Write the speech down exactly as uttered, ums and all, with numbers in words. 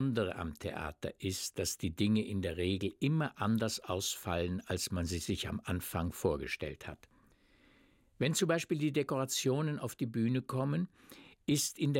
Besondere am Theater ist, dass die Dinge in der Regel immer anders ausfallen, als man sie sich am Anfang vorgestellt hat. Wenn zum Beispiel die Dekorationen auf die Bühne kommen, ist in